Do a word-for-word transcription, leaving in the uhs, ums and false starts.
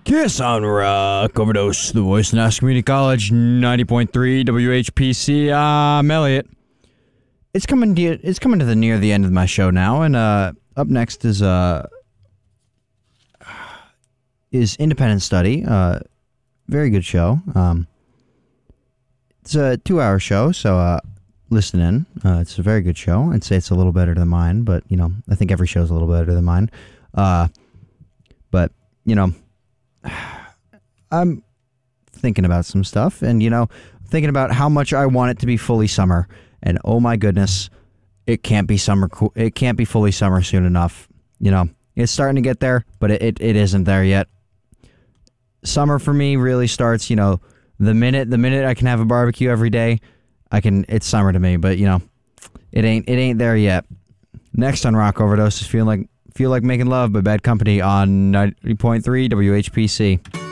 Kiss on Rock Overdose, the voice of National Community College, ninety point three W H P C. I'm Elliot. It's coming to it's coming to the near the end of my show now, and uh, up next is uh is Independent Study. Uh, very good show. Um, it's a two-hour show, so uh, listen in. Uh, it's a very good show. I'd say it's a little better than mine, but you know, I think every show's a little better than mine. Uh, but you know. I'm thinking about some stuff, and you know, thinking about how much I want it to be fully summer, and oh my goodness, it can't be summer. It can't be fully summer soon enough. You know, it's starting to get there, but it, it, it isn't there yet. Summer for me really starts, you know, the minute the minute I can have a barbecue every day, I can. It's summer to me, but you know, it ain't it ain't there yet. Next on Rock Overdose is feeling like. Feel Like Making Love by Bad Company on ninety point three W H P C.